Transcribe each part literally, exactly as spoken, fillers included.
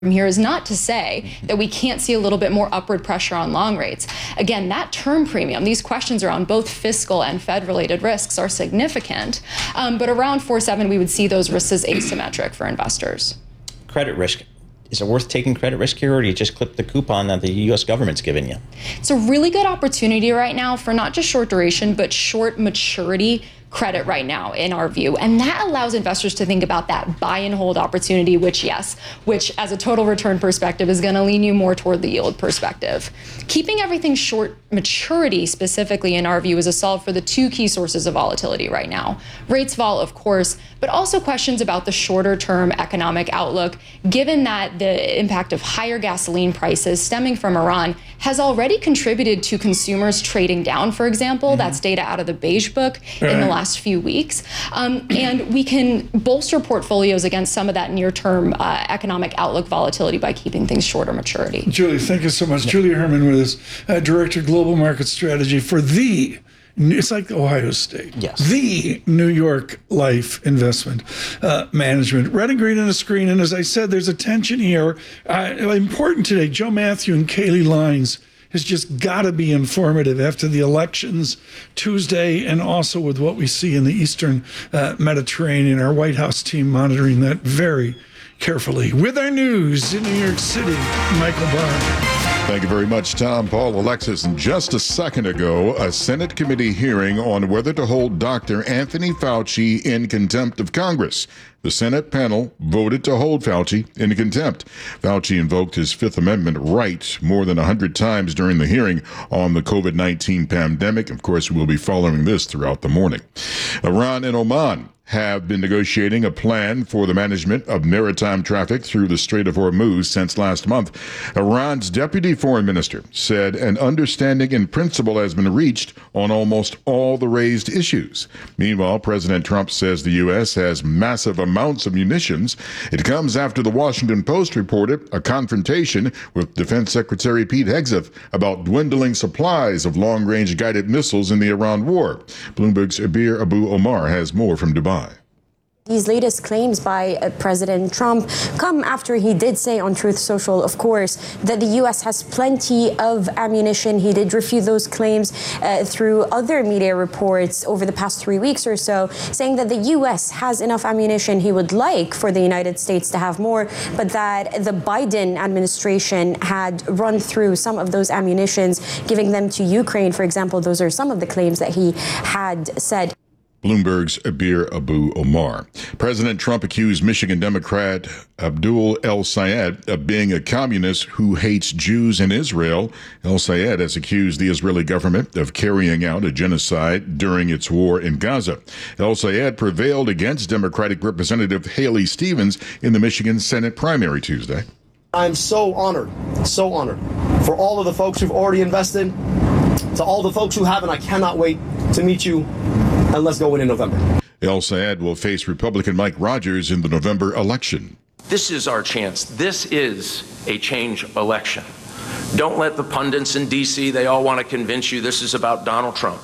from here is not to say that we can't see a little bit more upward pressure on long rates. Again, that term premium, these questions around both fiscal and Fed-related risks are significant, um, but around four point seven, we would see those risks as asymmetric for investors. Credit risk. Is it worth taking credit risk here, or do you just clip the coupon that the U S government's given you? It's a really good opportunity right now for not just short duration, but short maturity credit right now, in our view. And that allows investors to think about that buy and hold opportunity, which, yes, which as a total return perspective is going to lean you more toward the yield perspective. Keeping everything short maturity specifically, in our view, is a solve for the two key sources of volatility right now. Rates vol, of course, but also questions about the shorter term economic outlook, given that the impact of higher gasoline prices stemming from Iran has already contributed to consumers trading down, for example. Mm-hmm. That's data out of the Beige Book right. in the last few weeks. Um, and we can bolster portfolios against some of that near-term uh, economic outlook volatility by keeping things shorter maturity. Julie, thank you so much. Yeah. Julia Herman with us, uh, Director Global Market Strategy for the, it's like Ohio State, yes. the New York Life Investment uh, Management. Red and green on the screen. And as I said, there's a tension here. Uh, important today, Joe Matthew and Kaylee Lines has just got to be informative after the elections Tuesday, and also with what we see in the Eastern uh, Mediterranean. Our White House team monitoring that very carefully. With our news in New York City, Michael Barr. Thank you very much, Tom, Paul, Alexis. And just a second ago, a Senate committee hearing on whether to hold Doctor Anthony Fauci in contempt of Congress. The Senate panel voted to hold Fauci in contempt. Fauci invoked his Fifth Amendment right more than one hundred times during the hearing on the COVID nineteen pandemic. Of course, we'll be following this throughout the morning. Iran and Oman have been negotiating a plan for the management of maritime traffic through the Strait of Hormuz since last month. Iran's deputy foreign minister said an understanding in principle has been reached on almost all the raised issues. Meanwhile, President Trump says the U S has massive amounts of munitions. It comes after the Washington Post reported a confrontation with Defense Secretary Pete Hegseth about dwindling supplies of long-range guided missiles in the Iran war. Bloomberg's Abir Abu Omar has more from Dubai. These latest claims by uh, President Trump come after he did say on Truth Social, of course, that the U S has plenty of ammunition. He did refute those claims uh, through other media reports over the past three weeks or so, saying that the U S has enough ammunition. He would like for the United States to have more, but that the Biden administration had run through some of those ammunitions, giving them to Ukraine, for example. Those are some of the claims that he had said. Bloomberg's Abir Abu Omar. President Trump accused Michigan Democrat Abdul El-Sayed of being a communist who hates Jews in Israel. El-Sayed has accused the Israeli government of carrying out a genocide during its war in Gaza. El-Sayed prevailed against Democratic Representative Haley Stevens in the Michigan Senate primary Tuesday. I'm so honored, so honored for all of the folks who've already invested, to all the folks who haven't. I cannot wait to meet you. And let's go win in November. El-Sayed will face Republican Mike Rogers in the November election. This is our chance. This is a change election. Don't let the pundits in D C, they all want to convince you this is about Donald Trump.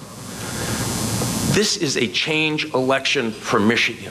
This is a change election for Michigan.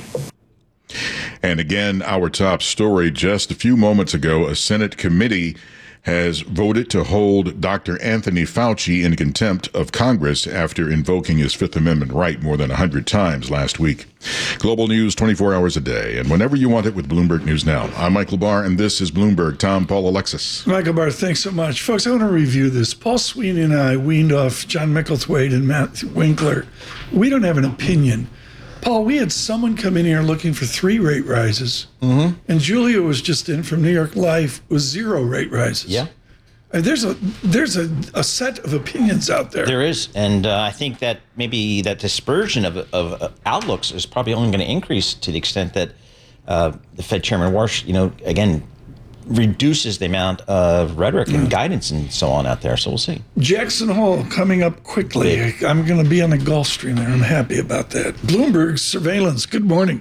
And again, our top story just a few moments ago, a Senate committee has voted to hold Doctor Anthony Fauci in contempt of Congress after invoking his Fifth Amendment right more than one hundred times last week. Global news twenty-four hours a day, and whenever you want it with Bloomberg News Now. I'm Michael Barr, and this is Bloomberg. Tom, Paul, Alexis. Michael Barr, thanks so much. Folks, I want to review this. Paul Sweeney and I weaned off John Micklethwaite and Matt Winkler. We don't have an opinion. Paul, we had someone come in here looking for three rate rises, mm-hmm. and Julia was just in from New York Life with zero rate rises. Yeah. And there's a there's a, a set of opinions out there. There is, and uh, I think that maybe that dispersion of, of uh, outlooks is probably only going to increase to the extent that uh, the Fed Chairman Warsh, you know, again, reduces the amount of rhetoric and guidance and so on out there. So we'll see. Jackson Hole coming up quickly. Big. I'm going to be on the Gulfstream there. I'm happy about that. Bloomberg surveillance. Good morning.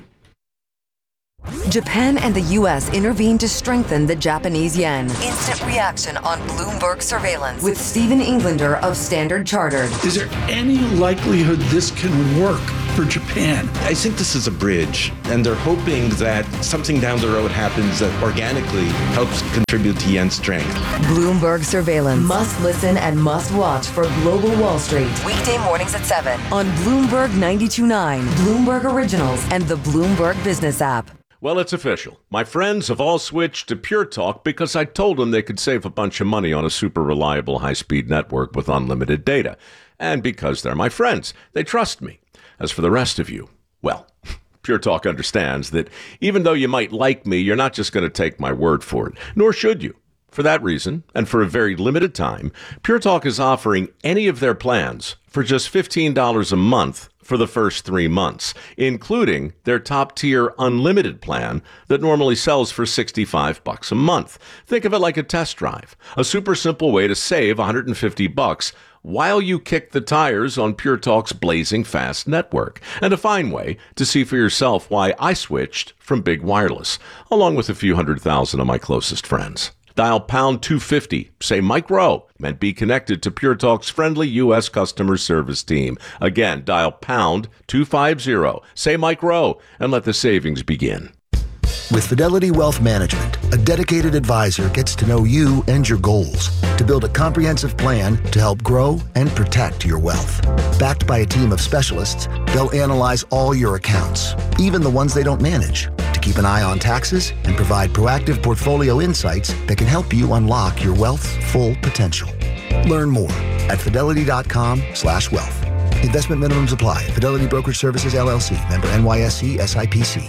Japan and the U S intervened to strengthen the Japanese yen. Instant reaction on Bloomberg surveillance with Stephen Englander of Standard Chartered. Is there any likelihood this can work? for Japan. I think this is a bridge, and they're hoping that something down the road happens that organically helps contribute to yen's strength. Bloomberg Surveillance. Must listen and must watch for Global Wall Street. Weekday mornings at seven on Bloomberg ninety-two point nine, Bloomberg Originals, and the Bloomberg Business app. Well, it's official. My friends have all switched to Pure Talk because I told them they could save a bunch of money on a super reliable high-speed network with unlimited data. And because they're my friends, they trust me. As for the rest of you, well, Pure Talk understands that even though you might like me, you're not just going to take my word for it, nor should you. For that reason, and for a very limited time, Pure Talk is offering any of their plans for just fifteen dollars a month for the first three months, including their top-tier unlimited plan that normally sells for sixty-five bucks a month. Think of it like a test drive, a super simple way to save one hundred fifty bucks while you kick the tires on Pure Talk's blazing fast network, and a fine way to see for yourself why I switched from big wireless, along with a few hundred thousand of my closest friends. Dial pound two fifty, say Mike Rowe, and be connected to Pure Talk's friendly U S customer service team. Again, dial pound two fifty, say Mike Rowe, and let the savings begin. With Fidelity Wealth Management, a dedicated advisor gets to know you and your goals to build a comprehensive plan to help grow and protect your wealth. Backed by a team of specialists, they'll analyze all your accounts, even the ones they don't manage, to keep an eye on taxes and provide proactive portfolio insights that can help you unlock your wealth's full potential. Learn more at fidelity.com slash wealth. Investment minimums apply. Fidelity Brokerage Services, L L C. Member N Y S E S I P C.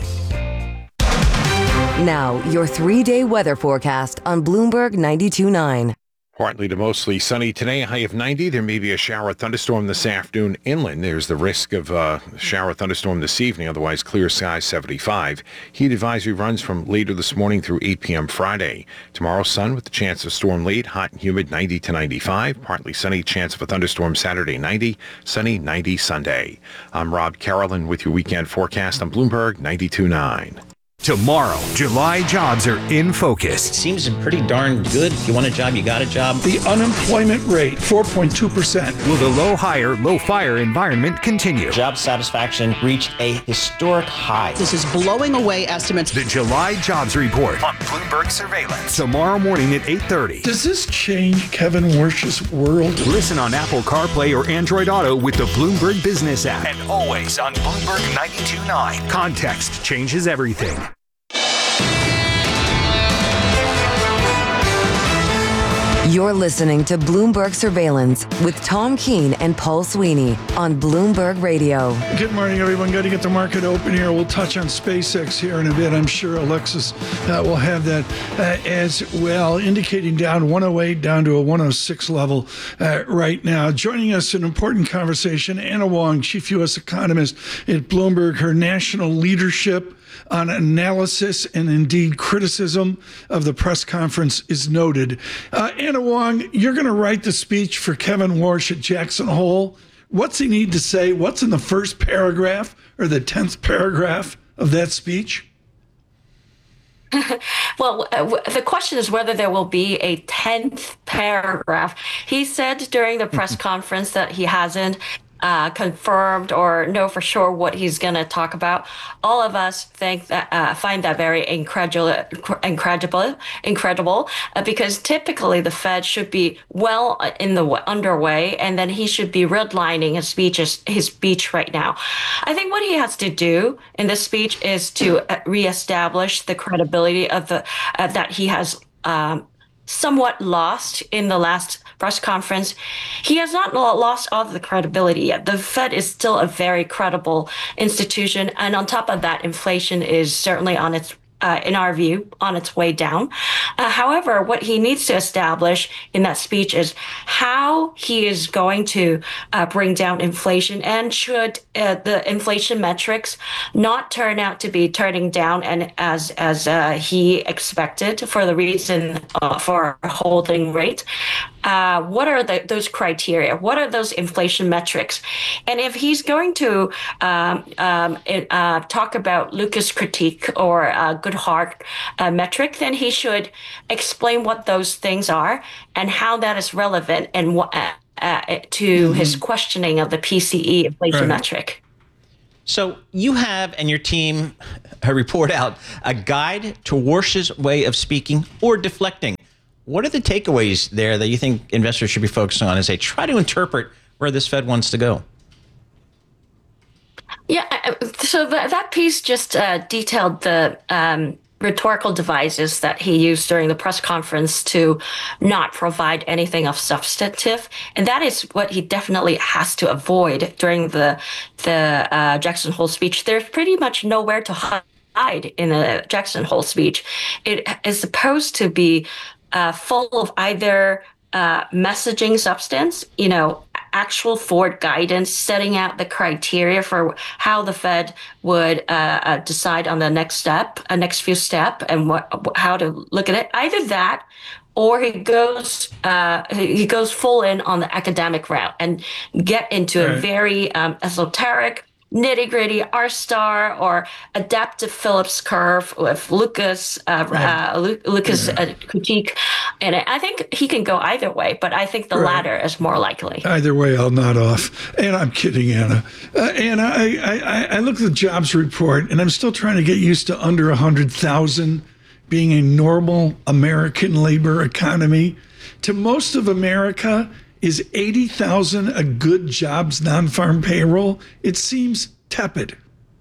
Now, your three-day weather forecast on Bloomberg ninety-two point nine. Partly to mostly sunny today, a high of ninety. There may be a shower thunderstorm this afternoon inland. There's the risk of a shower thunderstorm this evening, otherwise clear skies seventy-five. Heat advisory runs from later this morning through eight p.m. Friday. Tomorrow, sun with the chance of storm late, hot and humid ninety to ninety-five. Partly sunny, chance of a thunderstorm Saturday ninety, sunny ninety Sunday. I'm Rob Carolyn with your weekend forecast on Bloomberg ninety-two point nine. Tomorrow, July jobs are in focus. It seems pretty darn good. If you want a job, you got a job. The unemployment rate, four point two percent. Will the low hire, low fire environment continue? Job satisfaction reached a historic high. This is blowing away estimates. The July jobs report on Bloomberg Surveillance. Tomorrow morning at eight thirty. Does this change Kevin Warsh's world? Listen on Apple CarPlay or Android Auto with the Bloomberg Business app. And always on Bloomberg ninety-two point nine. Context changes everything. You're listening to Bloomberg Surveillance with Tom Keene and Paul Sweeney on Bloomberg Radio. Good morning, everyone. Got to get the market open here. We'll touch on SpaceX here in a bit. I'm sure Alexis uh, will have that uh, as well, indicating down one oh eight down to a one oh six level uh, right now. Joining us, an important conversation, Anna Wong, chief U S economist at Bloomberg. Her national leadership on analysis and indeed criticism of the press conference is noted. Uh, Anna Wong, you're going to write the speech for Kevin Warsh at Jackson Hole. What's he need to say? What's in the first paragraph or the tenth paragraph of that speech? Well, uh, w- the question is whether there will be a tenth paragraph. He said during the press conference that he hasn't Uh, confirmed or know for sure what he's going to talk about. All of us think that uh, find that very incredible, incredible, incredible, uh, because typically the Fed should be well in the w- underway, and then he should be redlining his speech, his speech right now. I think what he has to do in this speech is to uh, reestablish the credibility of the uh, that he has um, somewhat lost in the last press conference. He has not lost all of the credibility yet. The Fed is still a very credible institution. And on top of that, inflation is certainly on its Uh, in our view, on its way down. Uh, however, what he needs to establish in that speech is how he is going to uh, bring down inflation, and should uh, the inflation metrics not turn out to be turning down and as as uh, he expected for the reason uh, for holding rate. Uh, what are the, those criteria? What are those inflation metrics? And if he's going to um, um, it, uh, talk about Lucas critique or uh, good heart uh, metric, then he should explain what those things are and how that is relevant and what uh, uh, to mm-hmm. his questioning of the P C E inflation right. metric. So you have and your team uh, report out a guide to Warsh's way of speaking or deflecting. What are the takeaways there that you think investors should be focusing on as they try to interpret where this Fed wants to go? Yeah, so that, that piece just uh, detailed the um, rhetorical devices that he used during the press conference to not provide anything of substantive, and that is what he definitely has to avoid during the the uh, Jackson Hole speech. There's pretty much nowhere to hide in a Jackson Hole speech. It is supposed to be uh, full of either uh, messaging substance, you know, actual forward guidance, setting out the criteria for how the Fed would uh, uh, decide on the next step, a uh, next few step, and what how to look at it. Either that, or he goes uh, he goes full in on the academic route and get into right. a very um, esoteric, nitty-gritty R-star or adaptive Phillips curve with Lucas uh, right. uh, Lu- Lucas yeah. uh, critique, and I think he can go either way, but I think the right. latter is more likely. Either way, I'll nod off. And I'm kidding, Anna. Uh, Anna, I, I I look at the jobs report, and I'm still trying to get used to under one hundred thousand being a normal American labor economy. To most of America, is eighty thousand a good jobs non-farm payroll? It seems tepid.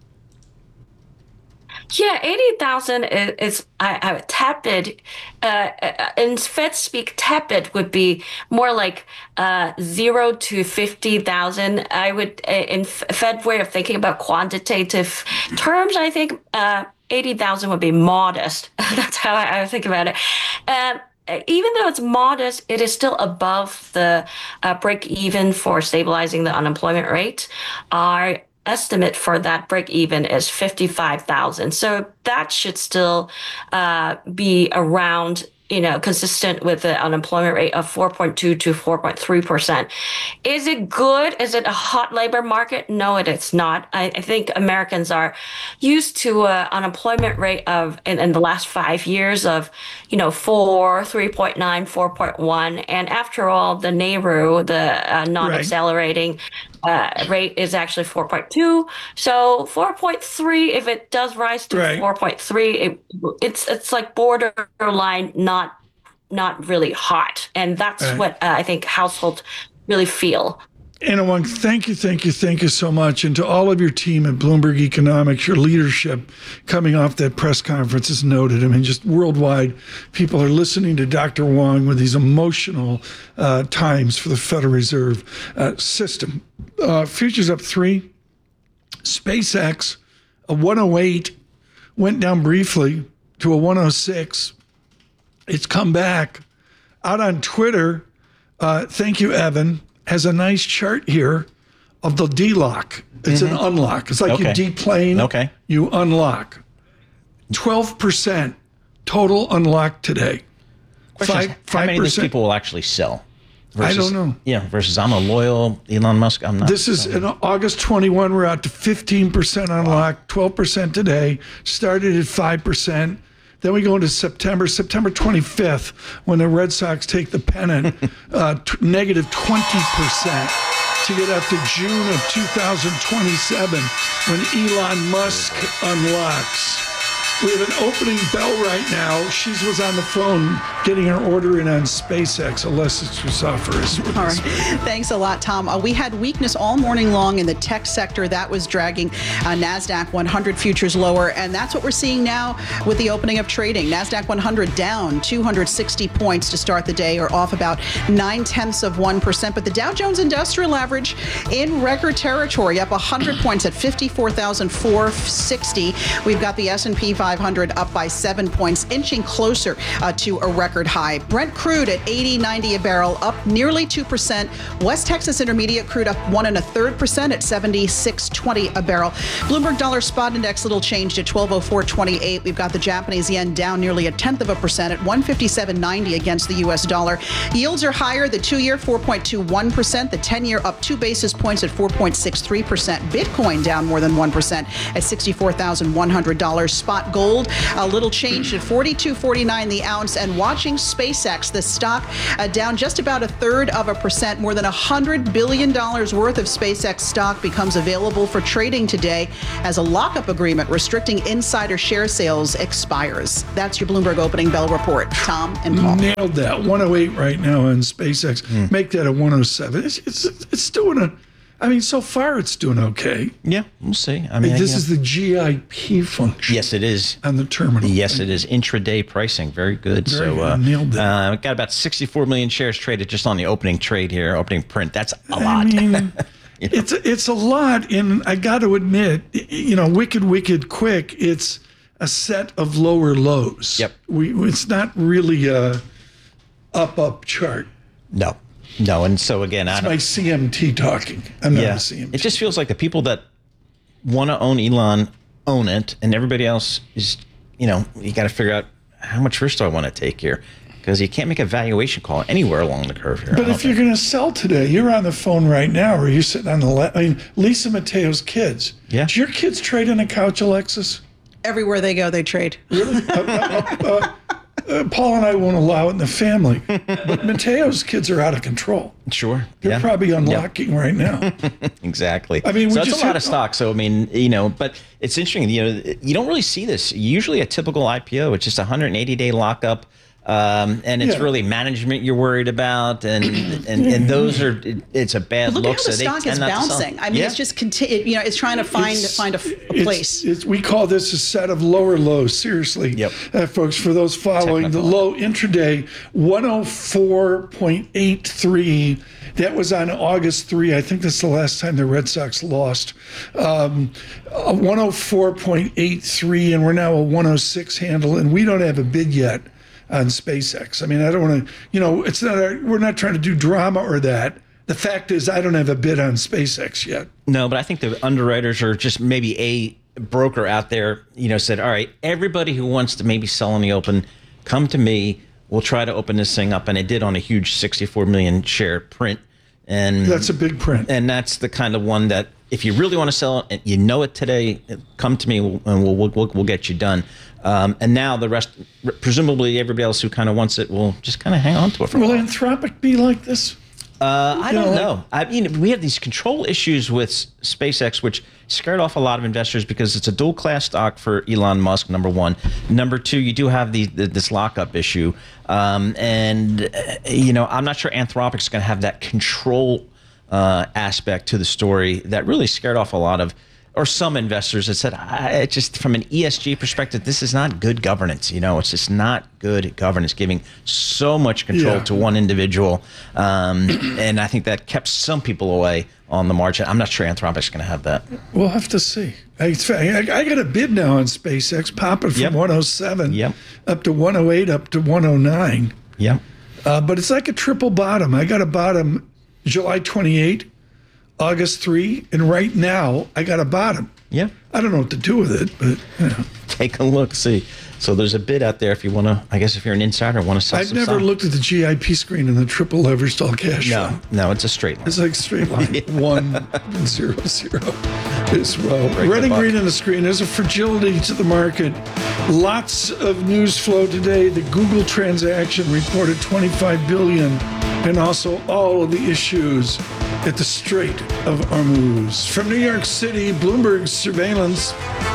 Yeah, eighty thousand is, is I, I, tepid. Uh, in Fed speak, tepid would be more like uh, zero to fifty thousand. I would, in Fed way of thinking about quantitative terms, I think uh, eighty thousand would be modest. That's how I, I think about it. Um, Even though it's modest, it is still above the uh, break even for stabilizing the unemployment rate. Our estimate for that break even is fifty-five thousand. So that should still uh, be around, you know, consistent with the unemployment rate of four point two to four point three percent. Is it good? Is it a hot labor market? No, it is not. I, I think Americans are used to an unemployment rate of, in, in the last five years of, you know, four, three point nine, four point one. And after all, the NAIRU, the uh, non-accelerating right. uh, rate is actually four point two. So four point three, if it does rise to right. four point three, it, it's it's like borderline not Not, not really hot. And that's right. what uh, I think households really feel. Anna Wong, thank you, thank you, thank you so much. And to all of your team at Bloomberg Economics, your leadership coming off that press conference is noted. I mean, just worldwide, people are listening to Doctor Wong with these emotional uh, times for the Federal Reserve uh, System. Uh, futures up three. SpaceX, a one oh eight, went down briefly to a one oh six. It's come back. Out on Twitter, uh, thank you, Evan, has a nice chart here of the D-lock. It's mm-hmm. an unlock. It's like okay. you deplane, okay. you unlock. twelve percent total unlock today. Question Five, is, how five many percent. Of these people will actually sell? Versus, I don't know. Yeah, versus I'm a loyal Elon Musk. I'm not. This is in August twenty-first. We're out to fifteen percent unlock, wow. twelve percent today. Started at five percent. Then we go into September, September twenty-fifth, when the Red Sox take the pennant, uh, t- negative twenty percent to get up to June of two thousand twenty-seven, when Elon Musk unlocks. We have an opening bell right now. She was on the phone getting her order in on SpaceX. Alessia Trusaffer is with All us. right. Thanks a lot, Tom. Uh, we had weakness all morning long in the tech sector. That was dragging uh, NASDAQ one hundred futures lower. And that's what we're seeing now with the opening of trading. NASDAQ one hundred down two hundred sixty points to start the day, or off about nine tenths of one percent. But the Dow Jones Industrial Average in record territory, up one hundred points at fifty-four thousand four hundred sixty. We've got the S and P five hundred up by seven points, inching closer uh, to a record high. Brent crude at eighty ninety a barrel, up nearly two percent. West Texas Intermediate crude up one and a third percent at seventy-six twenty a barrel. Bloomberg Dollar Spot Index little changed at twelve oh four twenty-eight. We've got the Japanese yen down nearly a tenth of a percent at one fifty-seven ninety against the U S dollar. Yields are higher. The two-year four point two one percent. The ten-year up two basis points at four point six three percent. Bitcoin down more than one percent at sixty-four thousand one hundred dollars. Spot gold, a little change at forty-two forty-nine the ounce. And watching SpaceX, the stock uh, down just about a third of a percent. More than one hundred billion dollars worth of SpaceX stock becomes available for trading today as a lockup agreement restricting insider share sales expires. That's your Bloomberg opening bell report. Tom and Paul. Nailed that. one oh eight right now on SpaceX. Mm. Make that a one oh seven. It's, it's, it's doing a, I mean, so far it's doing okay. Yeah, we'll see. I mean, this yeah. is the G I P function. Yes, it is. On the terminal. Yes, it is. Intraday pricing. Very good. Very so, good. uh, Nailed it. Uh, got about sixty-four million shares traded just on the opening trade here, opening print. That's a I lot. Mean, you know? It's it's a lot, and I got to admit, you know, wicked, wicked, quick. It's a set of lower lows. Yep. We it's not really a up up chart. No, no, and so again, it's I don't, my C M T talking. I'm not yeah, a C M T. it just feels like the people that want to own Elon own it, and everybody else is, you know, you got to figure out how much risk do I want to take here, because you can't make a valuation call anywhere along the curve here. But if you're going to sell today, you're on the phone right now, or you're sitting on the left. I mean, Lisa Mateo's kids. Yeah. Do your kids trade on a couch, Alexis? Everywhere they go, they trade. Really? uh, uh, uh, uh, Paul and I won't allow it in the family. But Mateo's kids are out of control. Sure. They're yeah. probably unlocking yep. right now. Exactly. I mean, we so that's just a lot had, of stock. So, I mean, you know, but it's interesting, you know, you don't really see this. Usually a typical I P O, it's just a one hundred eighty day lockup. Um, and it's Yeah. really management you're worried about, and and, and those are it, it's a bad Look look. at how the so they stock is tend not to sell. bouncing. I mean, Yeah. it's just conti- you know, it's trying to find It's- find a, a it's- place. It's, we call this a set of lower lows. Seriously, Yep. uh, folks. For those following Technical. the low intraday, one oh four point eight three. That was on August third. I think that's the last time the Red Sox lost. Um, a one oh four point eight three, and we're now a one oh six handle, and we don't have a bid yet on SpaceX. I mean, I don't want to, you know, it's not, our, we're not trying to do drama or that. The fact is, I don't have a bid on SpaceX yet. No, but I think the underwriters are just maybe a broker out there, you know, said, all right, everybody who wants to maybe sell in the open, come to me. We'll try to open this thing up. And it did on a huge sixty-four million share print. And That's a big print. And that's the kind of one that if you really want to sell it, and you know it today, come to me and we'll, we'll, we'll, we'll get you done. Um, and now the rest, presumably everybody else who kind of wants it will just kind of hang on to it for a Will while. Anthropic be like this? Uh, I You don't know, know. I mean, we have these control issues with S- SpaceX, which scared off a lot of investors because it's a dual class stock for Elon Musk, number one. Number two, you do have the, the this lockup issue. Um, and, uh, you know, I'm not sure Anthropic's going to have that control uh, aspect to the story that really scared off a lot of, or some investors that said, I, it just from an E S G perspective, this is not good governance. You know, it's just not good governance, giving so much control Yeah. to one individual. Um, and I think that kept some people away on the margin. I'm not sure Anthropic's going to have that. We'll have to see. I, I, I got a bid now on SpaceX, popping from Yep. one oh seven Yep. up to one oh eight, up to one oh nine. Yep. Uh, but it's like a triple bottom. I got a bottom July twenty-eighth, August third, and right now I got a bottom. Yeah. I don't know what to do with it, but you know. Take a look, see. So there's a bid out there if you want to, I guess if you're an insider, want to sell I've some never stock. looked at the G I P screen in the triple leveraged all cash No, fund. no, it's a straight line. It's like straight line. One, zero, zero. As well. Break Red the and buck. green on the screen. There's a fragility to the market. Lots of news flow today. The Google transaction reported twenty-five billion dollars, and also all of the issues at the Strait of Hormuz. From New York City, Bloomberg surveillance.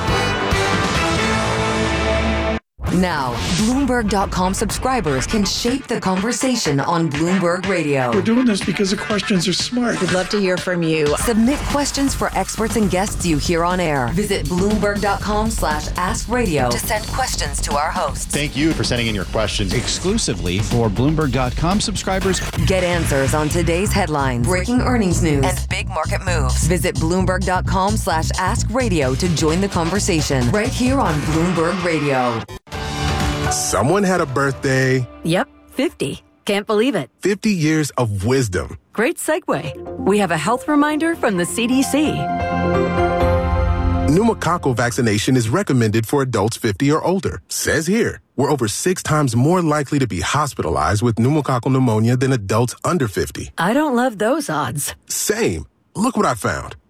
Now, Bloomberg dot com subscribers can shape the conversation on Bloomberg Radio. We're doing this because the questions are smart. We'd love to hear from you. Submit questions for experts and guests you hear on air. Visit Bloomberg dot com slash ask radio to send questions to our hosts. Thank you for sending in your questions. Exclusively for Bloomberg dot com subscribers. Get answers on today's headlines, breaking earnings news, and big market moves. Visit Bloomberg dot com slash ask radio to join the conversation right here on Bloomberg Radio. Someone had a birthday. Yep, fifty. Can't believe it. fifty years of wisdom. Great segue. We have a health reminder from the C D C. Pneumococcal vaccination is recommended for adults fifty or older. Says here, we're over six times more likely to be hospitalized with pneumococcal pneumonia than adults under fifty. I don't love those odds. Same. Look what I found.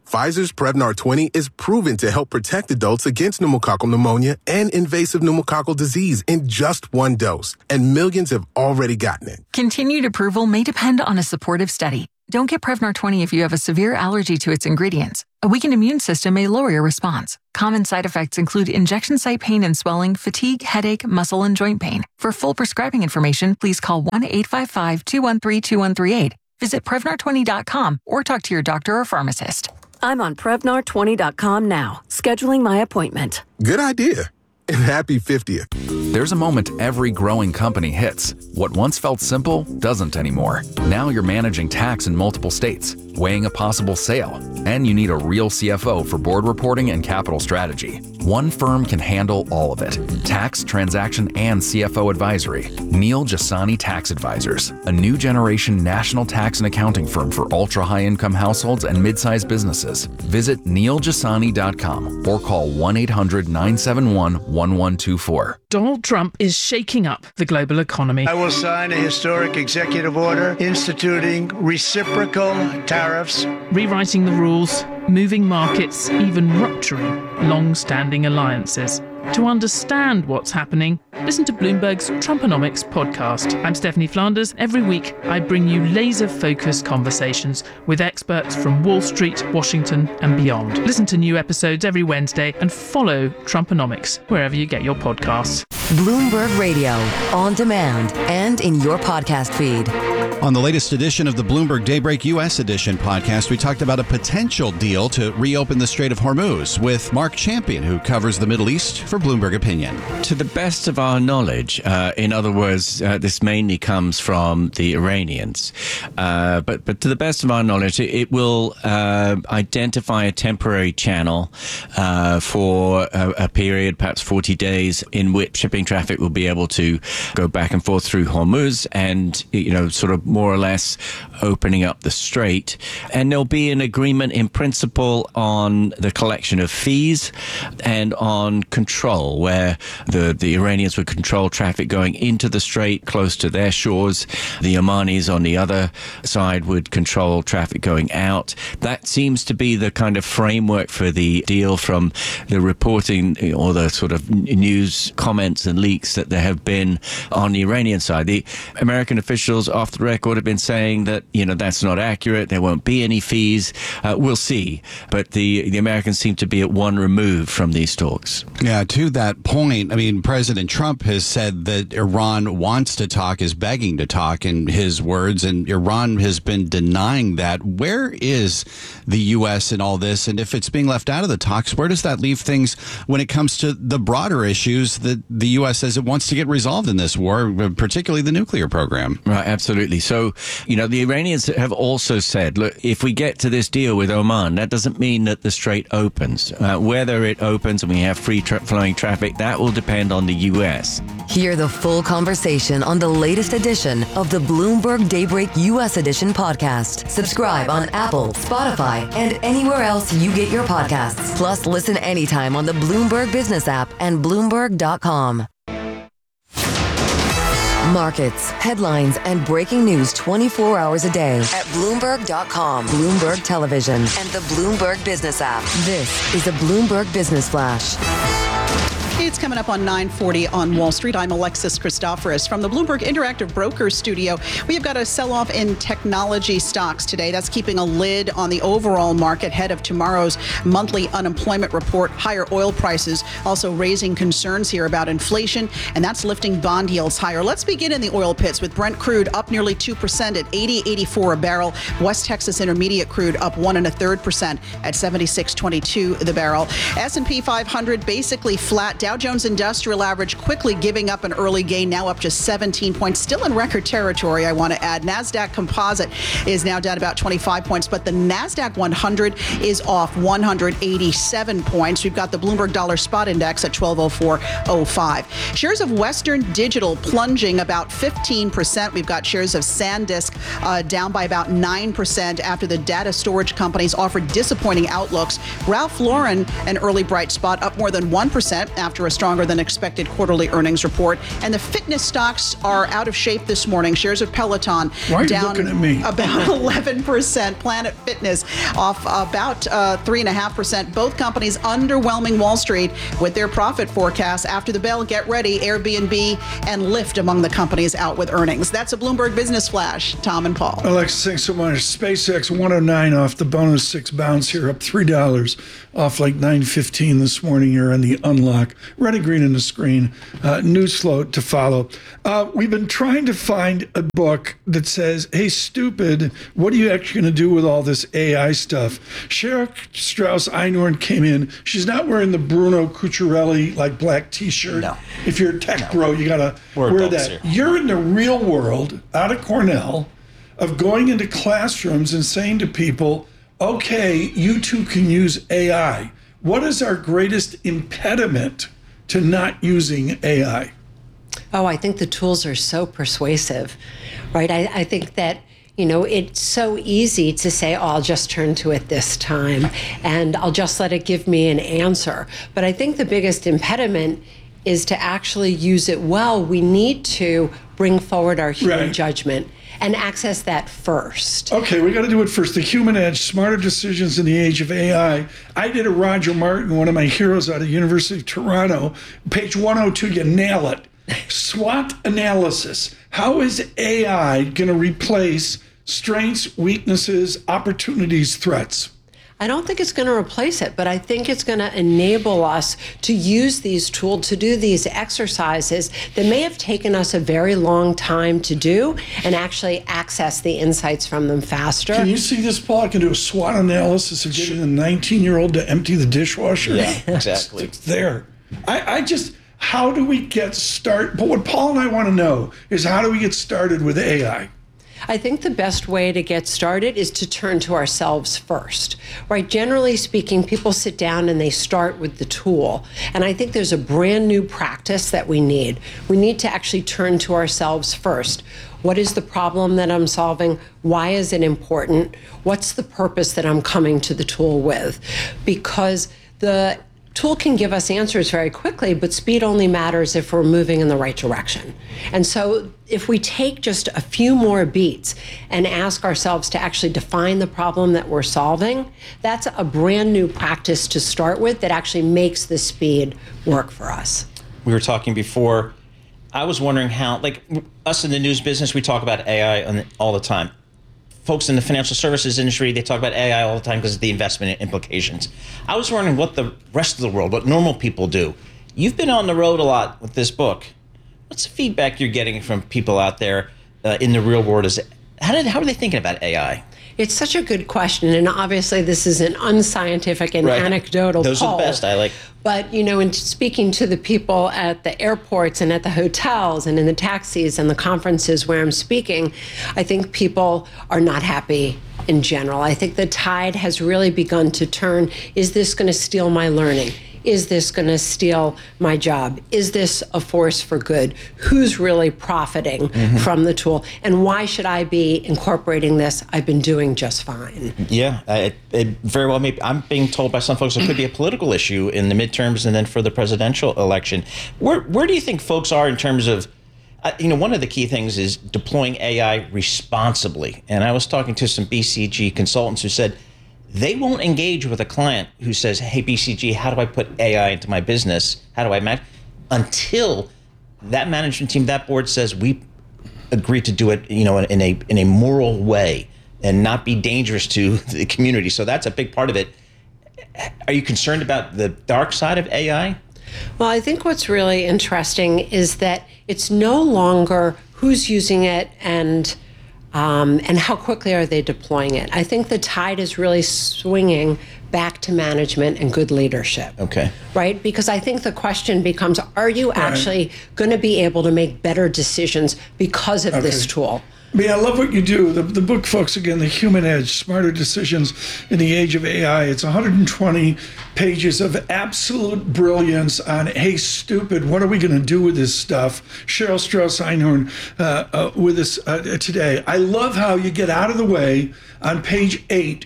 Pfizer's Prevnar twenty is proven to help protect adults against pneumococcal pneumonia and invasive pneumococcal disease in just one dose, and millions have already gotten it. Continued approval may depend on a supportive study. Don't get Prevnar twenty if you have a severe allergy to its ingredients. A weakened immune system may lower your response. Common side effects include injection site pain and swelling, fatigue, headache, muscle, and joint pain. For full prescribing information, please call one eight five five, two one three, two one three eight. Visit Prevnar twenty dot com or talk to your doctor or pharmacist. I'm on Prevnar twenty dot com now, scheduling my appointment. Good idea. And happy fiftieth. There's a moment every growing company hits. What once felt simple doesn't anymore. Now you're managing tax in multiple states, weighing a possible sale, and you need a real C F O for board reporting and capital strategy. One firm can handle all of it. Tax, transaction, and C F O advisory. Neil Jasani Tax Advisors, a new generation national tax and accounting firm for ultra-high income households and mid-sized businesses. Visit neil jasani dot com or call one eight hundred, nine seven one, one one two four. Donald Trump is shaking up the global economy. I will sign a historic executive order instituting reciprocal tariffs, rewriting the rules, moving markets, even rupturing long-standing alliances. To understand what's happening, listen to Bloomberg's Trumponomics podcast. I'm Stephanie Flanders. Every week, I bring you laser-focused conversations with experts from Wall Street, Washington, and beyond. Listen to new episodes every Wednesday and follow Trumponomics wherever you get your podcasts. Bloomberg Radio, on demand and in your podcast feed. On the latest edition of the Bloomberg Daybreak U S Edition podcast, we talked about a potential deal to reopen the Strait of Hormuz with Mark Champion, who covers the Middle East for Bloomberg Opinion. To the best of our knowledge, uh, in other words, uh, this mainly comes from the Iranians, uh, but but to the best of our knowledge, it, it will uh, identify a temporary channel uh, for a, a period, perhaps forty days, in which shipping traffic will be able to go back and forth through Hormuz and, you know, sort of more or less opening up the strait. And there'll be an agreement in principle on the collection of fees and on control, where the, the Iranians would control traffic going into the strait close to their shores. The Omanis on the other side would control traffic going out. That seems to be the kind of framework for the deal from the reporting or the sort of news comments and leaks that there have been on the Iranian side. The American officials off the record have been saying that, you know, that's not accurate. There won't be any fees. Uh, we'll see. But the, the Americans seem to be at one remove from these talks. Yeah, to that point, I mean, President Trump has said that Iran wants to talk, is begging to talk in his words, and Iran has been denying that. Where is the U S in all this? And if it's being left out of the talks, where does that leave things when it comes to the broader issues that the U S says it wants to get resolved in this war, particularly the nuclear program? Right, absolutely. So, you know, the Iranians have also said, look, if we get to this deal with Oman, that doesn't mean that the strait opens. Uh, whether it opens and we have free tra- flowing traffic, that will depend on the U S. Hear the full conversation on the latest edition of the Bloomberg Daybreak U S Edition podcast. Subscribe on Apple, Spotify, and anywhere else you get your podcasts. Plus, listen anytime on the Bloomberg Business app and Bloomberg dot com. Markets, headlines, and breaking news twenty-four hours a day at Bloomberg dot com, Bloomberg Television, and the Bloomberg Business app. This is a Bloomberg Business Flash. It's coming up on nine forty on Wall Street. I'm Alexis Christoforous from the Bloomberg Interactive Brokers studio. We have got a sell-off in technology stocks today. That's keeping a lid on the overall market ahead of tomorrow's monthly unemployment report. Higher oil prices also raising concerns here about inflation, and that's lifting bond yields higher. Let's begin in the oil pits with Brent crude up nearly two percent at eighty eighty-four a barrel. West Texas Intermediate crude up one and a third percent at seventy-six twenty-two the barrel. S and P five hundred basically flat. Dow Jones Industrial Average quickly giving up an early gain, now up just seventeen points, still in record territory, I want to add. NASDAQ Composite is now down about twenty-five points, but the NASDAQ one hundred is off one hundred eighty-seven points. We've got the Bloomberg Dollar Spot Index at twelve oh four oh five. Shares of Western Digital plunging about fifteen percent. We've got shares of SanDisk uh, down by about nine percent after the data storage companies offered disappointing outlooks. Ralph Lauren, an early bright spot, up more than one percent after after a stronger than expected quarterly earnings report. And the fitness stocks are out of shape this morning. Shares of Peloton Why are you down looking at me? about eleven percent. Planet Fitness off about uh, three point five percent. Both companies underwhelming Wall Street with their profit forecasts. After the bell, get ready. Airbnb and Lyft among the companies out with earnings. That's a Bloomberg Business Flash. Tom and Paul. Alexa, thanks so much. SpaceX one oh nine off the bonus six bounce here, up three dollars off like nine fifteen this morning here on the unlock. Red and green on the screen. Uh, news flow to follow. Uh, we've been trying to find a book that says, hey, stupid, what are you actually going to do with all this A I stuff? Cheryl Strauss Einhorn came in. She's not wearing the Bruno Cucciarelli like black t-shirt. No. If you're a tech no. bro, you got to We're wear that. Here. You're in the real world out of Cornell of going into classrooms and saying to people, okay, you too can use A I. What is our greatest impediment to not using A I? Oh, I think the tools are so persuasive, right? I, I think that, you know, it's so easy to say, oh, I'll just turn to it this time and I'll just let it give me an answer. But I think the biggest impediment is to actually use it well. We need to bring forward our human right. judgment and access that first. Okay, we got to do it first. The human edge, smarter decisions in the age of A I. I did a Roger Martin, one of my heroes out of University of Toronto. Page one oh two, you nail it. SWOT analysis. How is A I going to replace strengths, weaknesses, opportunities, threats? I don't think it's going to replace it, but I think it's going to enable us to use these tools, to do these exercises that may have taken us a very long time to do and actually access the insights from them faster. Can you see this, Paul? I can do a SWOT analysis of getting a nineteen-year-old to empty the dishwasher. Yeah, exactly. It's, it's there. I, I just, how do we get started? But what Paul and I want to know is how do we get started with A I? I think the best way to get started is to turn to ourselves first, right? Generally speaking, people sit down and they start with the tool. And I think there's a brand new practice that we need. We need to actually turn to ourselves first. What is the problem that I'm solving? Why is it important? What's the purpose that I'm coming to the tool with? Because the tool can give us answers very quickly, but speed only matters if we're moving in the right direction. And so if we take just a few more beats and ask ourselves to actually define the problem that we're solving, that's a brand new practice to start with that actually makes the speed work for us. We were talking before. I was wondering how, like us in the news business, we talk about A I on the, all the time. Folks in the financial services industry, they talk about A I all the time because of the investment implications. I was wondering what the rest of the world, what normal people do. You've been on the road a lot with this book. What's the feedback you're getting from people out there uh, in the real world? Is how did how are they thinking about A I? It's such a good question, and obviously this is an unscientific and right. anecdotal Those poll. are the best. I like. But, you know, in speaking to the people at the airports and at the hotels and in the taxis and the conferences where I'm speaking, I think people are not happy in general. I think the tide has really begun to turn. Is this going to steal my learning? Is this going to steal my job? Is this a force for good? Who's really profiting mm-hmm. from the tool? And why should I be incorporating this? I've been doing just fine. Yeah, it, it very well may be. I'm being told by some folks it could be a political issue in the midterms and then for the presidential election. Where where do you think folks are in terms of, uh, you know, one of the key things is deploying A I responsibly. And I was talking to some B C G consultants who said, they won't engage with a client who says, hey, B C G, how do I put A I into my business? How do I manage? Until that management team, that board says we agree to do it, you know, in a in a moral way and not be dangerous to the community. So that's a big part of it. Are you concerned about the dark side of A I? Well, I think what's really interesting is that it's no longer who's using it and Um, and how quickly are they deploying it? I think the tide is really swinging back to management and good leadership. Okay. Right? Because I think the question becomes, are you actually right. going to be able to make better decisions because of okay. this tool? I mean, I love what you do. The, the book, folks, again, The Human Edge, Smarter Decisions in the Age of A I. It's one hundred twenty pages of absolute brilliance on, hey, stupid, what are we going to do with this stuff? Cheryl Strauss Einhorn uh, uh, with us uh, today. I love how you get out of the way on page eight,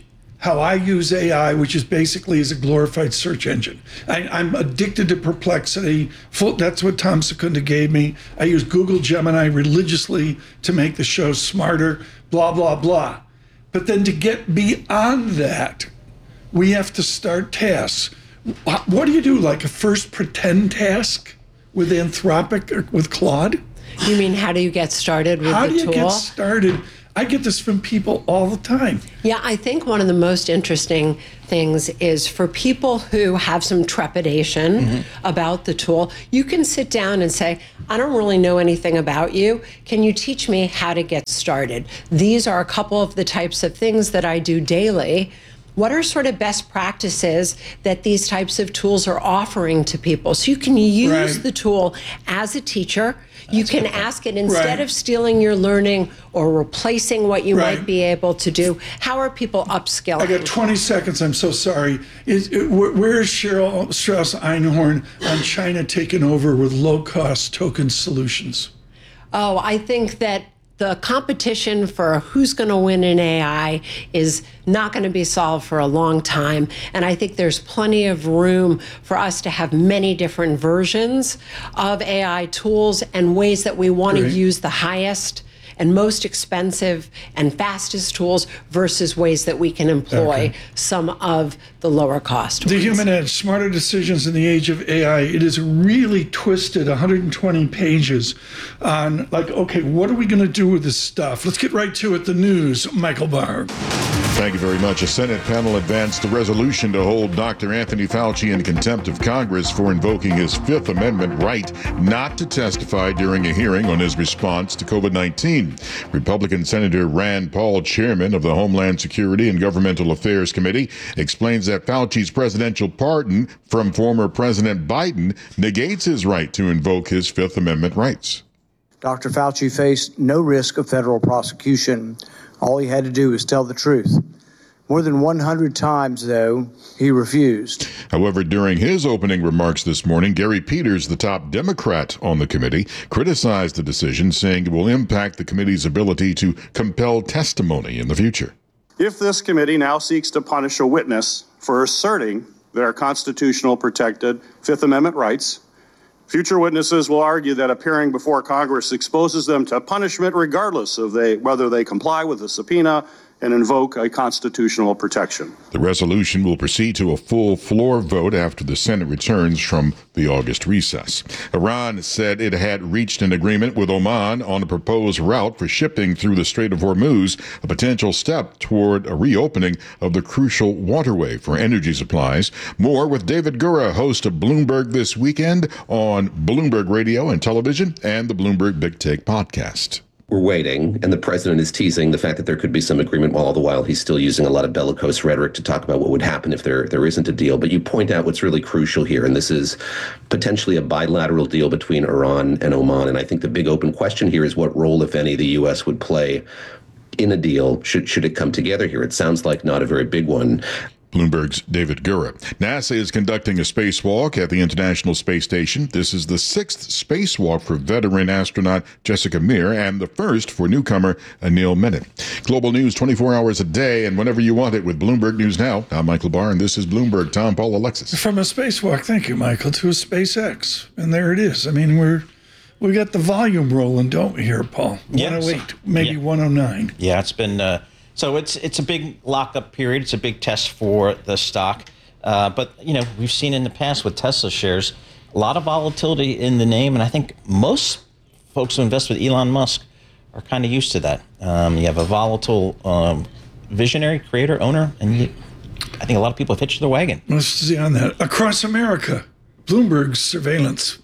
how I use A I, which is basically as a glorified search engine. I, I'm addicted to Perplexity. Full, that's what Tom Secunda gave me. I use Google Gemini religiously to make the show smarter, blah, blah, blah. But then to get beyond that, we have to start tasks. What do you do, like a first pretend task with Anthropic or with Claude? You mean, how do you get started with How the do you tool? get started? I get this from people all the time. Yeah, I think one of the most interesting things is for people who have some trepidation mm-hmm. about the tool, you can sit down and say, I don't really know anything about you. Can you teach me how to get started? These are a couple of the types of things that I do daily. What are sort of best practices that these types of tools are offering to people? So you can use Right. the tool as a teacher. You That's can good. ask it, instead Right. of stealing your learning or replacing what you Right. might be able to do, how are people upskilling? I got twenty seconds. I'm so sorry. Is, where where is Cheryl Strauss Einhorn on China taking over with low-cost token solutions? Oh, I think that the competition for who's going to win in A I is not going to be solved for a long time. And I think there's plenty of room for us to have many different versions of A I tools and ways that we want to Great. use the highest and most expensive and fastest tools versus ways that we can employ Okay. some of the lower cost The ones. Human Edge, Smarter Decisions in the Age of A I. It is really twisted, one hundred twenty pages on, like, okay, what are we going to do with this stuff? Let's get right to it. The news, Michael Barr. Thank you very much. A Senate panel advanced a resolution to hold Doctor Anthony Fauci in contempt of Congress for invoking his Fifth Amendment right not to testify during a hearing on his response to COVID nineteen. Republican Senator Rand Paul, chairman of the Homeland Security and Governmental Affairs Committee, explains that Fauci's presidential pardon from former President Biden negates his right to invoke his Fifth Amendment rights. Doctor Fauci faced no risk of federal prosecution. All he had to do was tell the truth. More than one hundred times, though, he refused. However, during his opening remarks this morning, Gary Peters, the top Democrat on the committee, criticized the decision, saying it will impact the committee's ability to compel testimony in the future. If this committee now seeks to punish a witness for asserting their constitutional protected Fifth Amendment rights, future witnesses will argue that appearing before Congress exposes them to punishment regardless of they, whether they comply with the subpoena and invoke a constitutional protection. The resolution will proceed to a full floor vote after the Senate returns from the August recess. Iran said it had reached an agreement with Oman on a proposed route for shipping through the Strait of Hormuz, a potential step toward a reopening of the crucial waterway for energy supplies. More with David Gura, host of Bloomberg This Weekend on Bloomberg Radio and Television and the Bloomberg Big Take podcast. We're waiting, and the president is teasing the fact that there could be some agreement, while all the while he's still using a lot of bellicose rhetoric to talk about what would happen if there there isn't a deal. But you point out what's really crucial here, and this is potentially a bilateral deal between Iran and Oman. And I think the big open question here is what role, if any, the U S would play in a deal should should it come together here. It sounds like not a very big one. Bloomberg's David Gura. NASA is conducting a spacewalk at the International Space Station. This is the sixth spacewalk for veteran astronaut Jessica Meir and the first for newcomer Anil Mehta. Global news twenty-four hours a day and whenever you want it with Bloomberg News Now. I'm Michael Barr, and this is Bloomberg. Tom, Paul, Alexis. From a spacewalk, thank you, Michael, to a SpaceX. And there it is. I mean, we're we got the volume rolling, don't we, here, Paul? Yes. one oh eight, maybe Yeah. one oh nine. Yeah, it's been uh, so it's it's a big lockup period. It's a big test for the stock. Uh, but you know, we've seen in the past with Tesla shares a lot of volatility in the name, and I think most folks who invest with Elon Musk are kind of used to that. Um, you have a volatile um, visionary, creator, owner, and you, I think a lot of people have hitched their wagon. Let's see on that. Across America, Bloomberg's surveillance.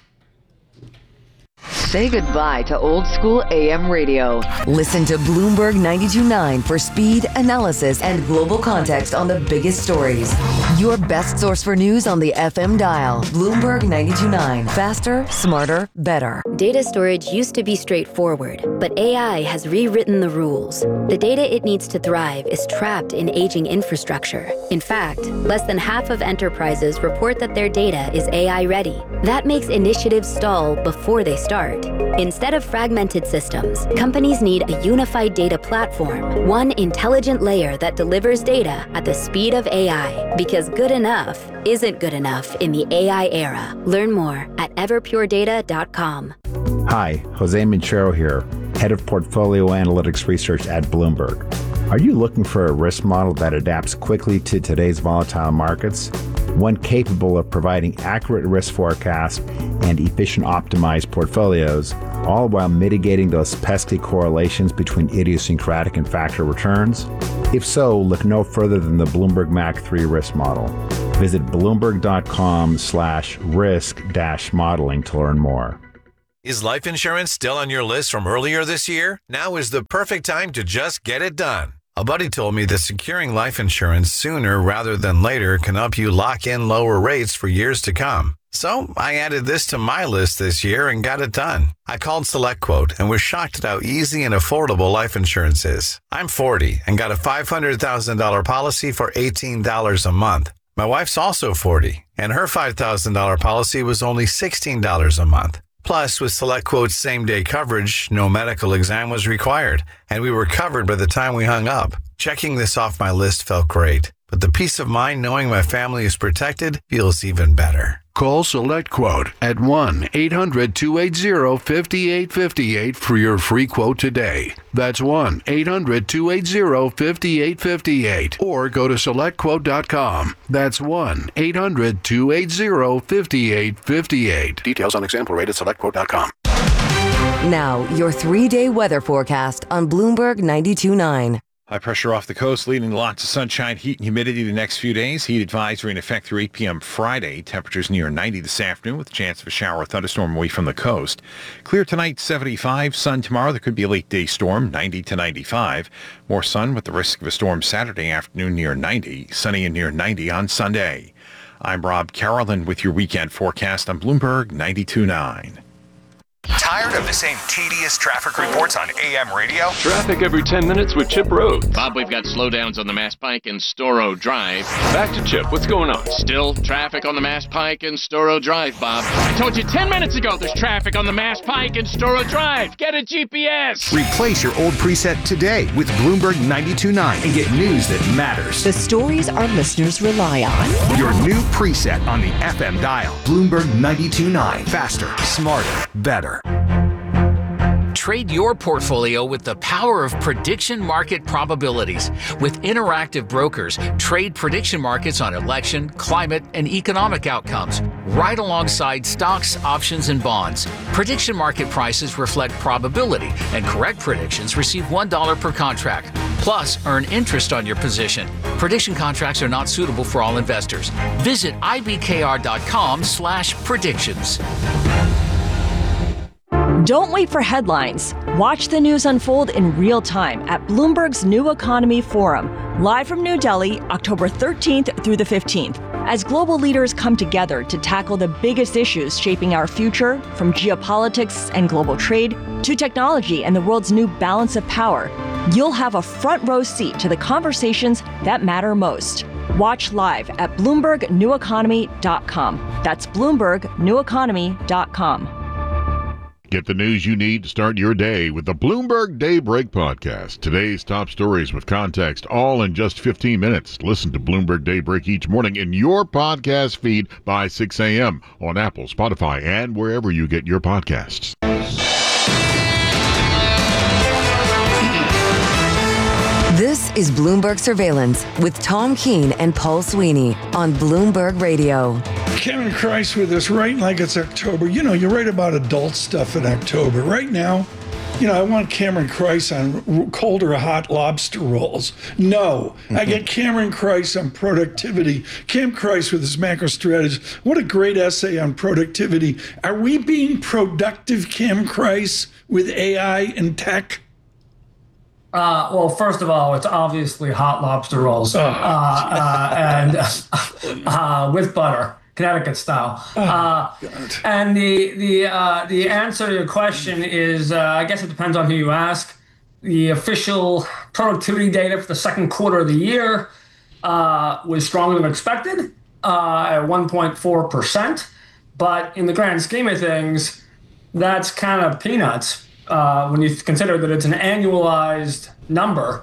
Say goodbye to old school A M radio. Listen to Bloomberg ninety-two point nine for speed, analysis, and global context on the biggest stories. Your best source for news on the F M dial. Bloomberg ninety-two point nine. Faster, smarter, better. Data storage used to be straightforward, but A I has rewritten the rules. The data it needs to thrive is trapped in aging infrastructure. In fact, less than half of enterprises report that their data is A I ready. That makes initiatives stall before they start. Instead of fragmented systems, companies need a unified data platform, one intelligent layer that delivers data at the speed of A I. Because good enough isn't good enough in the A I era. Learn more at everpure data dot com. Hi, Jose Minchero here, Head of Portfolio Analytics Research at Bloomberg. Are you looking for a risk model that adapts quickly to today's volatile markets? One capable of providing accurate risk forecasts and efficient optimized portfolios, all while mitigating those pesky correlations between idiosyncratic and factor returns? If so, look no further than the Bloomberg M A C three risk model. Visit bloomberg.com slash risk dash modeling to learn more. Is life insurance still on your list from earlier this year? Now is the perfect time to just get it done. A buddy told me that securing life insurance sooner rather than later can help you lock in lower rates for years to come. So I added this to my list this year and got it done. I called SelectQuote and was shocked at how easy and affordable life insurance is. I'm forty and got a five hundred thousand dollars policy for eighteen dollars a month. My wife's also forty, and her five thousand dollars policy was only sixteen dollars a month. Plus, with SelectQuote's same-day coverage, no medical exam was required, and we were covered by the time we hung up. Checking this off my list felt great, but the peace of mind knowing my family is protected feels even better. Call SelectQuote at one eight hundred two eight zero five eight five eight for your free quote today. That's one eight hundred two eight zero five eight five eight. Or go to select quote dot com. That's one eight hundred two eight zero five eight five eight. Details on example rate at select quote dot com. Now, your three-day weather forecast on Bloomberg ninety-two point nine. High pressure off the coast, leading to lots of sunshine, heat, and humidity the next few days. Heat advisory in effect through eight p.m. Friday. Temperatures near ninety this afternoon with a chance of a shower or thunderstorm away from the coast. Clear tonight, seventy-five. Sun tomorrow. There could be a late day storm, ninety to ninety-five. More sun with the risk of a storm Saturday afternoon near ninety. Sunny and near ninety on Sunday. I'm Rob Carolyn with your weekend forecast on Bloomberg ninety-two point nine. Tired of the same tedious traffic reports on A M radio? Traffic every ten minutes with Chip Road. Bob, we've got slowdowns on the Mass Pike and Storrow Drive. Back to Chip. What's going on? Still traffic on the Mass Pike and Storrow Drive, Bob. I told you ten minutes ago there's traffic on the Mass Pike and Storrow Drive. Get a G P S. Replace your old preset today with Bloomberg ninety-two point nine and get news that matters. The stories our listeners rely on. Your new preset on the F M dial. Bloomberg ninety-two point nine. Faster, smarter, better. Trade your portfolio with the power of prediction market probabilities. With Interactive Brokers, trade prediction markets on election, climate, and economic outcomes, right alongside stocks, options, and bonds. Prediction market prices reflect probability, and correct predictions receive one dollar per contract. Plus, earn interest on your position. Prediction contracts are not suitable for all investors. Visit ibkr.com slash predictions. Don't wait for headlines. Watch the news unfold in real time at Bloomberg's New Economy Forum, live from New Delhi, October thirteenth through the fifteenth, as global leaders come together to tackle the biggest issues shaping our future, from geopolitics and global trade to technology and the world's new balance of power. You'll have a front row seat to the conversations that matter most. Watch live at bloomberg new economy dot com. That's bloomberg new economy dot com. Get the news you need to start your day with the Bloomberg Daybreak podcast. Today's top stories with context, all in just fifteen minutes. Listen to Bloomberg Daybreak each morning in your podcast feed by six a.m. on Apple, Spotify, and wherever you get your podcasts. This is Bloomberg Surveillance with Tom Keene and Paul Sweeney on Bloomberg Radio. Cameron Christ with us, writing like it's October. You know, you write about adult stuff in October. Right now, you know, I want Cameron Christ on cold or hot lobster rolls. No, mm-hmm. I get Cameron Christ on productivity. Cam Christ with his macro strategy. What a great essay on productivity. Are we being productive, Cam Christ, with A I and tech? Uh, well, first of all, it's obviously hot lobster rolls oh. uh, uh, and uh, with butter, Connecticut style. Uh, oh, and the the uh, the answer to your question is, uh, I guess it depends on who you ask. The official productivity data for the second quarter of the year uh, was stronger than expected uh, at one point four percent. But in the grand scheme of things, that's kind of peanuts uh, when you consider that it's an annualized number.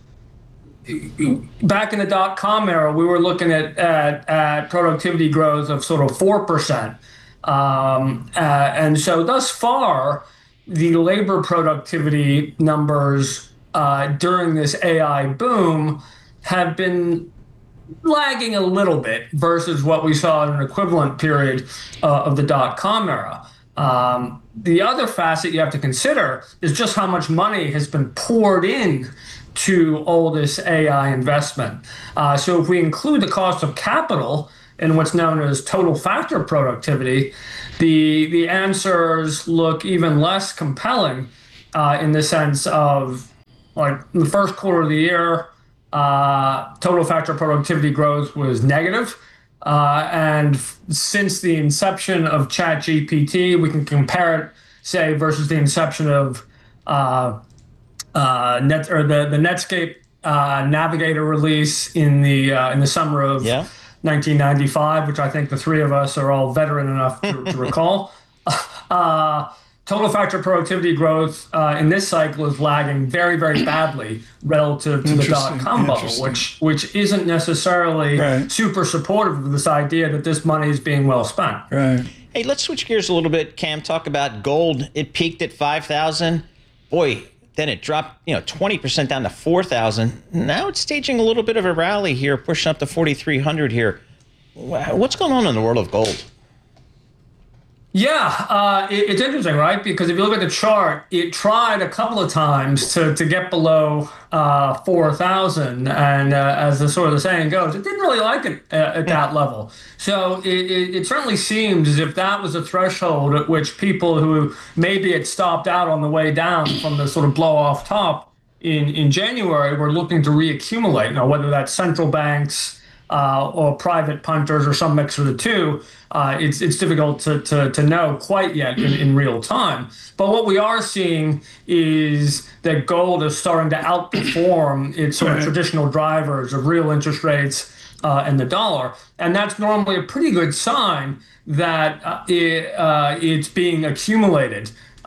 Back in the dot-com era, we were looking at, at, at productivity growth of sort of four percent. Um, uh, and so thus far, the labor productivity numbers uh, during this A I boom have been lagging a little bit versus what we saw in an equivalent period uh, of the dot-com era. Um, the other facet you have to consider is just how much money has been poured in to all this A I investment. Uh, so if we include the cost of capital in what's known as total factor productivity, the the answers look even less compelling uh, in the sense of, like, in the first quarter of the year, uh, total factor productivity growth was negative. Uh, and f- since the inception of ChatGPT, we can compare it, say, versus the inception of uh, uh, net or the the Netscape uh, Navigator release in the uh, in the summer of yeah. nineteen ninety-five, which I think the three of us are all veteran enough to, to recall. Uh, total factor productivity growth uh, in this cycle is lagging very, very badly relative to the dot-com bubble, which which isn't necessarily right. super supportive of this idea that this money is being well spent. Right. Hey, let's switch gears a little bit, Cam. Talk about gold. It peaked at five thousand. Boy, then it dropped, you know, twenty percent down to four thousand. Now it's staging a little bit of a rally here, pushing up to forty-three hundred here. What's going on in the world of gold? Yeah, uh, it, it's interesting, right? Because if you look at the chart, it tried a couple of times to, to get below uh, four thousand. And uh, as the sort of the saying goes, it didn't really like it uh, at that level. So it, it, it certainly seemed as if that was a threshold at which people who maybe had stopped out on the way down from the sort of blow off top in, in January were looking to reaccumulate. Now, whether that's central banks, Uh, or private punters, or some mix of the two, uh, it's it's difficult to, to, to know quite yet in, in real time. But what we are seeing is that gold is starting to outperform its sort of traditional drivers of real interest rates uh, and the dollar, and that's normally a pretty good sign that uh, it, uh, it's being accumulated.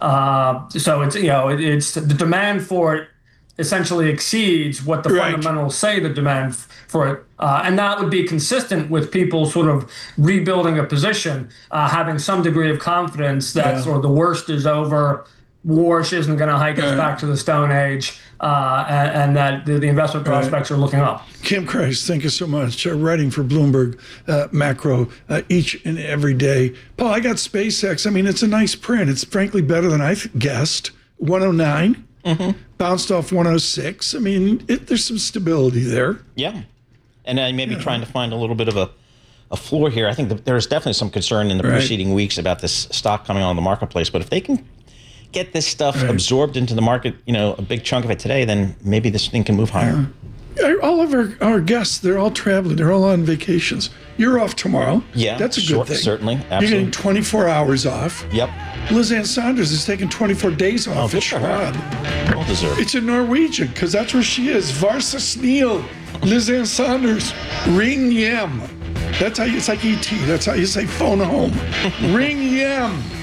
Uh, so it's you know it, it's the demand for it essentially exceeds what the right. fundamentals say the demand f- for it. Uh, and that would be consistent with people sort of rebuilding a position, uh, having some degree of confidence that yeah. sort of the worst is over, war isn't going to hike us right. back to the Stone Age, uh, and, and that the, the investment prospects right. are looking up. Kim Kreis, thank you so much. Uh, writing for Bloomberg uh, Macro uh, each and every day. Paul, I got SpaceX. I mean, it's a nice print. It's frankly better than I guessed. one oh nine. Mm-hmm. Bounced off one oh six. I mean, it, there's some stability there. Yeah. And uh, maybe yeah. trying to find a little bit of a, a floor here. I think that there's definitely some concern in the right. preceding weeks about this stock coming on the marketplace. But if they can get this stuff right. absorbed into the market, you know, a big chunk of it today, then maybe this thing can move higher. Yeah. All of our, our guests, they're all traveling. They're all on vacations. You're off tomorrow. Yeah. That's a good sure, thing. Certainly. Absolutely. You're getting twenty-four hours off. Yep. Liz Ann Saunders is taking twenty-four days off oh, at Schwab. Well deserved. It's in Norwegian, because that's where she is. Varsa Sneal, Liz Ann Saunders, Ring Yem. That's how you, it's like E T. That's how you say phone home. Ring Yem.